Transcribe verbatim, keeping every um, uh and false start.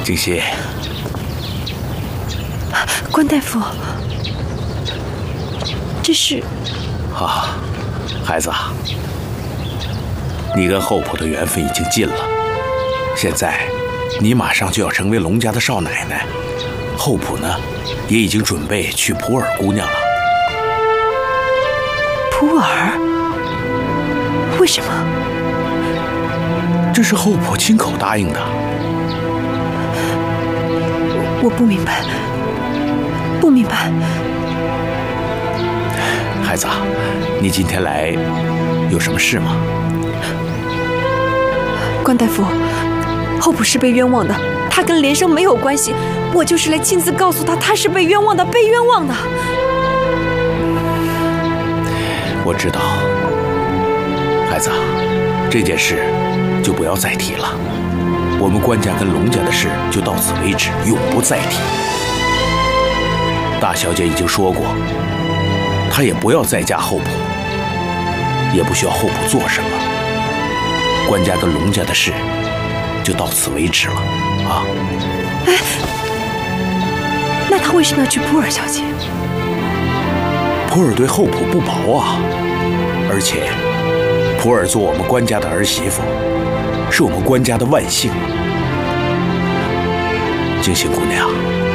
静心， 关大夫，这是…… 啊，孩子，你跟后婆的缘分已经尽了，现在你马上就要成为龙家的少奶奶，后婆呢，也已经准备娶普洱姑娘了。 普洱？为什么？ 这是后婆亲口答应的。 我我不明白，不明白。 孩子，你今天来有什么事吗？ 关大夫，后婆是被冤枉的，她跟连生没有关系，我就是来亲自告诉她，她是被冤枉的，被冤枉的。 我知道，孩子，这件事就不要再提了。我们关家跟龙家的事就到此为止，永不再提。大小姐已经说过，她也不要再嫁后婆，也不需要后婆做什么。关家跟龙家的事就到此为止了啊！ 哎，那她为什么要娶普洱小姐？ 普洱对后婆不薄啊，而且普洱做我们关家的儿媳妇，是我们关家的万幸。静心姑娘，